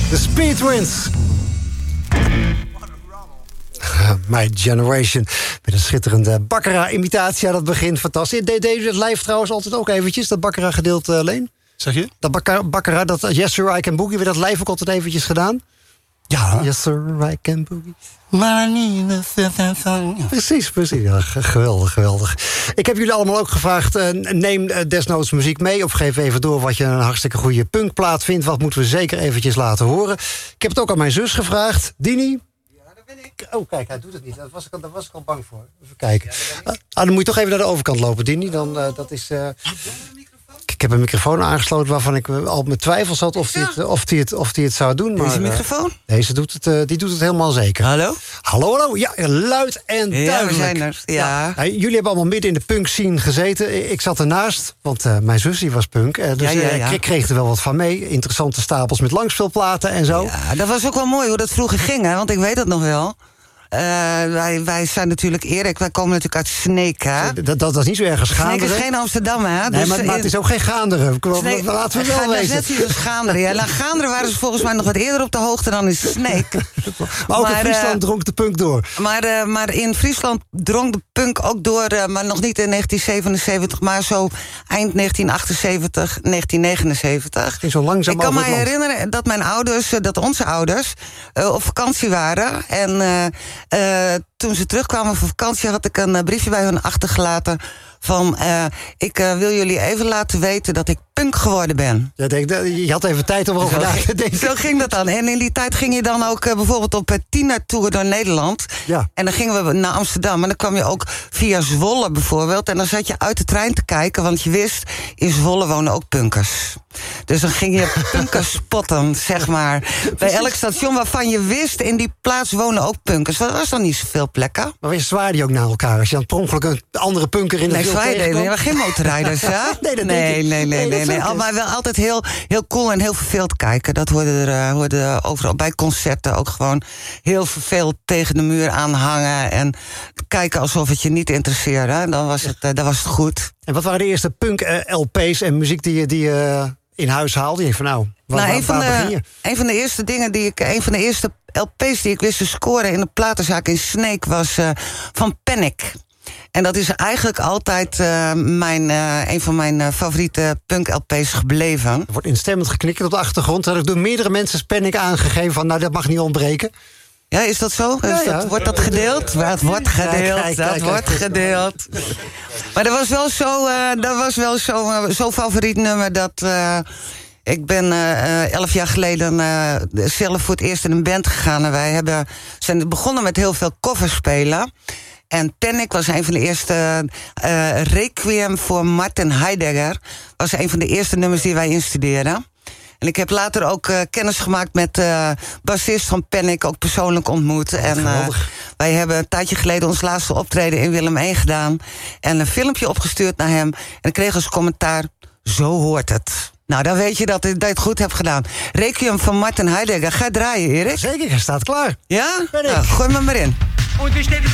De Speed Twins. My Generation. Met een schitterende Baccarat-imitatie aan het begin. Fantastisch. Deed u het live trouwens altijd ook eventjes, dat Baccarat-gedeelte alleen? Zeg je? Dat Baccarat, dat Yes Sir, I Can Boogie, werd dat live ook altijd eventjes gedaan? Ja. Yes Sir, I Can Boogie. Precies. Ja, geweldig. Ik heb jullie allemaal ook gevraagd, neem desnoods muziek mee... of geef even door wat je een hartstikke goede punkplaat vindt. Wat moeten we zeker eventjes laten horen. Ik heb het ook aan mijn zus gevraagd. Dini? Oh, kijk, hij doet het niet. Daar was ik al bang voor. Even kijken. Dan moet je toch even naar de overkant lopen, Dini. Dan, dat is... Ik heb een microfoon aangesloten waarvan ik al met twijfels had of die het zou doen. Maar, deze microfoon? Deze die doet het helemaal zeker. Hallo? Hallo. Ja, luid en duidelijk. Ja, we zijn er. Ja. Jullie hebben allemaal midden in de punk scene gezeten. Ik zat ernaast, want mijn zus die was punk. Dus ik kreeg er wel wat van mee. Interessante stapels met langspeelplaten en zo. Ja, dat was ook wel mooi hoe dat vroeger ging, hè? Want ik weet dat nog wel. Wij zijn natuurlijk Erik, wij komen natuurlijk uit Sneek, hè? Dat is niet zo erg als Gaanderen. Sneek is geen Amsterdam, hè? Nee, maar het is ook geen Gaanderen. Laten we wel wezen. Net zoals Gaanderen. Ja, Gaanderen waren ze volgens mij nog wat eerder op de hoogte dan in Sneek. Maar ook in Friesland dronk de punk door. Maar in Friesland drong de punk ook door, maar nog niet in 1977, maar zo eind 1978, 1979. Ging zo langzaam. Ik kan me herinneren dat mijn ouders, dat onze ouders, op vakantie waren. En toen ze terugkwamen van vakantie had ik een briefje bij hun achtergelaten van ik wil jullie even laten weten dat ik punk geworden ben. Je had even tijd om erover na te denken. Zo ging dat dan. En in die tijd ging je dan ook bijvoorbeeld op Tina-tour door Nederland. Ja. En dan gingen we naar Amsterdam. En dan kwam je ook via Zwolle bijvoorbeeld. En dan zat je uit de trein te kijken, want je wist, in Zwolle wonen ook punkers. Dus dan ging je punkers spotten, zeg maar. Bij elk station waarvan je wist, in die plaats wonen ook punkers. Dat was dan niet zoveel plekken. Maar je zwaarde je ook naar elkaar als je dan per ongeluk een andere punker in de wild tegenkwam? Nee, maar geen motorrijders, ja? Nee. Maar wel altijd heel cool en heel verveeld kijken. Dat hoorde overal. Bij concerten ook gewoon heel verveeld tegen de muur aanhangen. En kijken alsof het je niet interesseerde. Dan was het goed. En wat waren de eerste punk-LP's en muziek die je in huis haalde? Je van een van de eerste dingen een van de eerste LP's die ik wist te scoren in de platenzaak in Sneek was van Panic. En dat is eigenlijk altijd een van mijn favoriete punk-LP's gebleven. Er wordt instemmend geknikt op de achtergrond. Dat heb ik door meerdere mensen Panic aangegeven van dat mag niet ontbreken. Ja, is dat zo? Ja. Wordt dat gedeeld? Het wordt gedeeld. Dat wordt gedeeld. Maar dat was wel zo'n favoriet nummer dat ik ben 11 jaar geleden zelf voor het eerst in een band gegaan. En wij zijn begonnen met heel veel covers spelen. En Panic was een van de eerste... Requiem voor Martin Heidegger was een van de eerste nummers die wij instudeerden. En ik heb later ook kennis gemaakt met bassist van Panic, ook persoonlijk ontmoet. En wij hebben een tijdje geleden ons laatste optreden in Willem 1 gedaan. En een filmpje opgestuurd naar hem. En ik kreeg als commentaar, zo hoort het. Nou, dan weet je dat je het goed hebt gedaan. Requiem van Martin Heidegger. Ga draaien, Erik. Zeker, hij staat klaar. Ja? Nou, gooi me maar in. Und wie steht es